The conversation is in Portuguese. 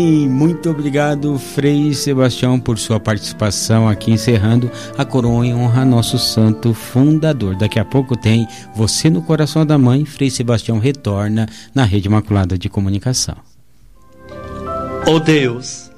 Muito obrigado, Frei Sebastião, por sua participação aqui, encerrando a coroa em honra a nosso santo fundador. Daqui a pouco tem Você no Coração da Mãe. Frei Sebastião retorna na Rede Imaculada de Comunicação. Ó Deus,